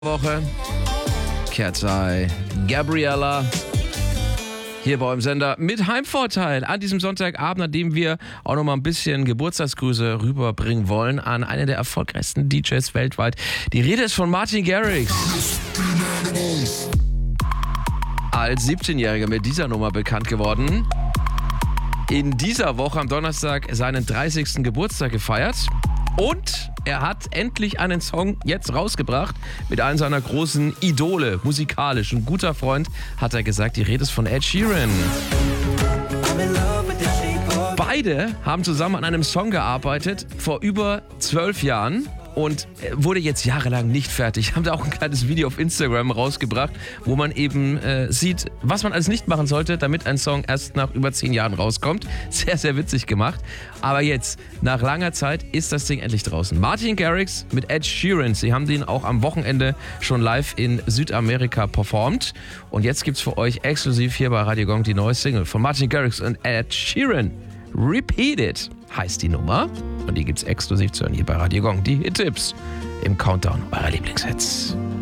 Woche. Cat's Eye, Gabriella. Hier bei eurem Sender mit Heimvorteil an diesem Sonntagabend, an dem wir auch noch mal ein bisschen Geburtstagsgrüße rüberbringen wollen an einen der erfolgreichsten DJs weltweit. Die Rede ist von Martin Garrix. Als 17-Jähriger mit dieser Nummer bekannt geworden. In dieser Woche am Donnerstag seinen 30. Geburtstag gefeiert. Und er hat endlich einen Song jetzt rausgebracht mit einem seiner großen Idole, musikalisch. Ein guter Freund, hat er gesagt, die Rede ist von Ed Sheeran. Beide haben zusammen an einem Song gearbeitet vor über 12 Jahren. Und wurde jetzt jahrelang nicht fertig. Haben da auch ein kleines Video auf Instagram rausgebracht, wo man eben sieht, was man alles nicht machen sollte, damit ein Song erst nach über 10 Jahren rauskommt. Sehr, sehr witzig gemacht. Aber jetzt, nach langer Zeit, ist das Ding endlich draußen. Martin Garrix mit Ed Sheeran. Sie haben den auch am Wochenende schon live in Südamerika performt. Und jetzt gibt's für euch exklusiv hier bei Radio Gong die neue Single von Martin Garrix und Ed Sheeran. Repeat It heißt die Nummer und die gibt's exklusiv zu hören hier bei Radio Gong. Die Hit-Tipps im Countdown eurer Lieblingshits.